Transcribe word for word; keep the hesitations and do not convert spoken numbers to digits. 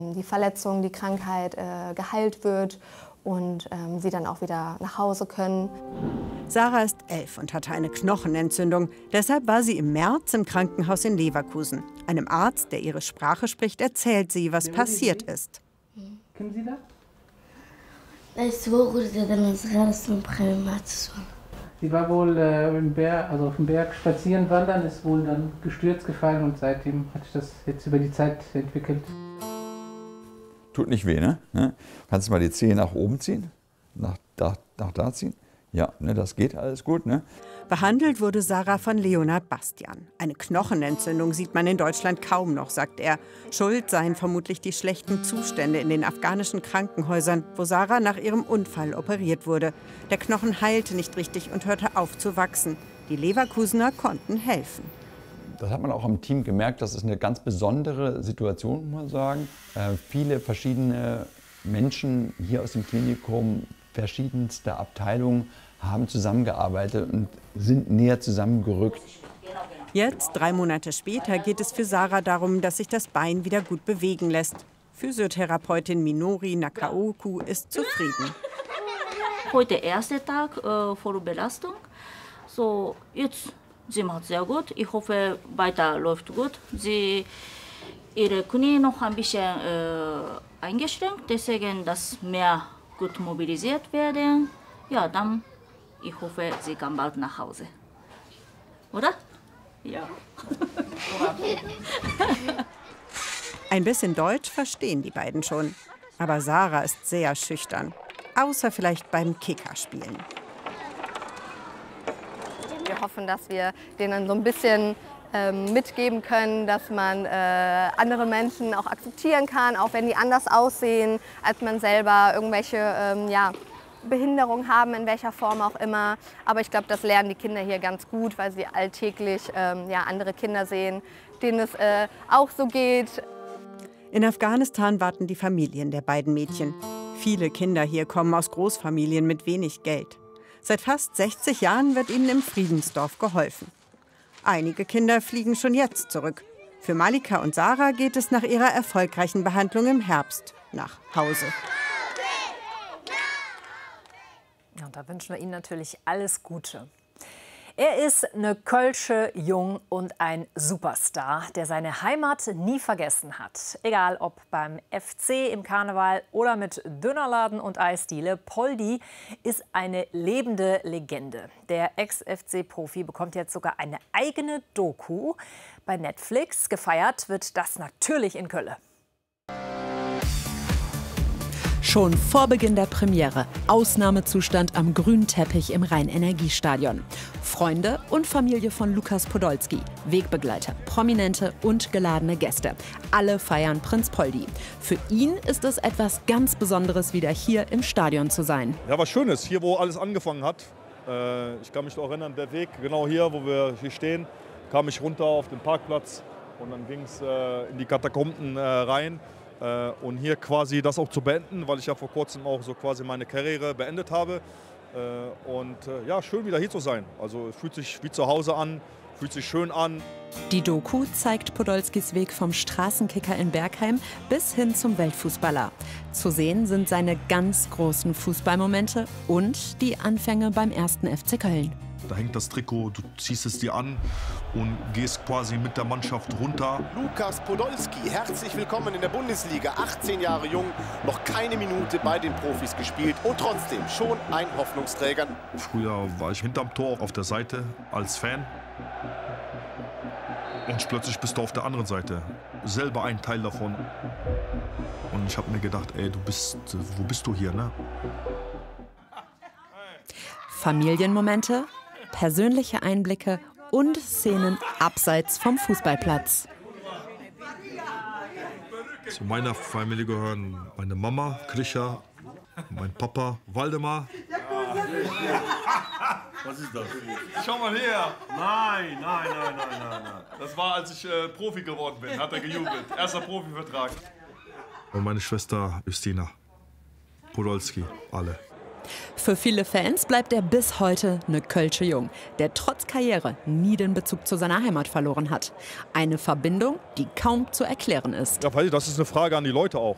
die Verletzung, die Krankheit äh, geheilt wird und ähm, sie dann auch wieder nach Hause können. Sarah ist elf und hatte eine Knochenentzündung. Deshalb war sie im März im Krankenhaus in Leverkusen. Einem Arzt, der ihre Sprache spricht, erzählt sie, was passiert ist. Kennen Sie das? Sie war wohl äh, im Berg, also auf dem Berg spazieren wandern, ist wohl dann gestürzt gefallen und seitdem hat sich das jetzt über die Zeit entwickelt. Tut nicht weh, ne? Kannst du mal die Zehe nach oben ziehen? Nach da, nach da ziehen? Ja, ne, das geht alles gut, ne? Behandelt wurde Sarah von Leonard Bastian. Eine Knochenentzündung sieht man in Deutschland kaum noch, sagt er. Schuld seien vermutlich die schlechten Zustände in den afghanischen Krankenhäusern, wo Sarah nach ihrem Unfall operiert wurde. Der Knochen heilte nicht richtig und hörte auf zu wachsen. Die Leverkusener konnten helfen. Das hat man auch am Team gemerkt, das ist eine ganz besondere Situation, muss man sagen. Äh, viele verschiedene Menschen hier aus dem Klinikum, verschiedenste Abteilungen, haben zusammengearbeitet und sind näher zusammengerückt. Jetzt, drei Monate später, geht es für Sarah darum, dass sich das Bein wieder gut bewegen lässt. Physiotherapeutin Minori Nakaoku ist zufrieden. Heute der erste Tag äh, vor Belastung. So, jetzt, sie macht sehr gut. Ich hoffe, weiter läuft gut. Sie, ihre Knie noch ein bisschen äh, eingeschränkt, deswegen, dass mehr gut mobilisiert werden. Ja, dann, ich hoffe, sie kann bald nach Hause. Oder? Ja. Ein bisschen Deutsch verstehen die beiden schon. Aber Sarah ist sehr schüchtern. Außer vielleicht beim Kickerspielen. Wir hoffen, dass wir denen so ein bisschen ähm, mitgeben können, dass man äh, andere Menschen auch akzeptieren kann, auch wenn die anders aussehen, als man selber, irgendwelche ähm, ja, Behinderung haben, in welcher Form auch immer. Aber ich glaube, das lernen die Kinder hier ganz gut, weil sie alltäglich ähm, ja, andere Kinder sehen, denen es äh, auch so geht. In Afghanistan warten die Familien der beiden Mädchen. Viele Kinder hier kommen aus Großfamilien mit wenig Geld. Seit fast sechzig Jahren wird ihnen im Friedensdorf geholfen. Einige Kinder fliegen schon jetzt zurück. Für Malika und Sarah geht es nach ihrer erfolgreichen Behandlung im Herbst nach Hause. Und da wünschen wir Ihnen natürlich alles Gute. Er ist eine Kölsche Jung und ein Superstar, der seine Heimat nie vergessen hat. Egal ob beim F C, im Karneval oder mit Dönerladen und Eisdiele, Poldi ist eine lebende Legende. Der Ex-F C-Profi bekommt jetzt sogar eine eigene Doku bei Netflix. Gefeiert wird das natürlich in Köln. Schon vor Beginn der Premiere Ausnahmezustand am grünen Teppich im Rhein-Energie-Stadion. Freunde und Familie von Lukas Podolski, Wegbegleiter, Prominente und geladene Gäste. Alle feiern Prinz Poldi. Für ihn ist es etwas ganz Besonderes, wieder hier im Stadion zu sein. Ja, was Schönes, hier wo alles angefangen hat. Ich kann mich noch erinnern, der Weg, genau hier, wo wir hier stehen, kam ich runter auf den Parkplatz und dann ging es in die Katakomben rein. Und hier quasi das auch zu beenden, weil ich ja vor kurzem auch so quasi meine Karriere beendet habe. Und ja, schön wieder hier zu sein. Also es fühlt sich wie zu Hause an, fühlt sich schön an. Die Doku zeigt Podolskis Weg vom Straßenkicker in Bergheim bis hin zum Weltfußballer. Zu sehen sind seine ganz großen Fußballmomente und die Anfänge beim ersten F C Köln. Da hängt das Trikot, du ziehst es dir an und gehst quasi mit der Mannschaft runter. Lukas Podolski, herzlich willkommen in der Bundesliga. achtzehn Jahre jung, noch keine Minute bei den Profis gespielt und trotzdem schon ein Hoffnungsträger. Früher war ich hinterm Tor auf der Seite als Fan. Und plötzlich bist du auf der anderen Seite, selber ein Teil davon. Und ich habe mir gedacht, ey, du bist, wo bist du hier, ne? Familienmomente, persönliche Einblicke und Szenen abseits vom Fußballplatz. Zu meiner Familie gehören meine Mama, Krischa, mein Papa, Waldemar. Was ist das? Schau mal her! Nein, nein, nein, nein, nein, nein. Das war, als ich äh, Profi geworden bin, hat er gejubelt. Erster Profivertrag. Und meine Schwester Justina, Podolski, alle. Für viele Fans bleibt er bis heute eine Kölsche Jung, der trotz Karriere nie den Bezug zu seiner Heimat verloren hat. Eine Verbindung, die kaum zu erklären ist. Ja, weil das ist eine Frage an die Leute auch.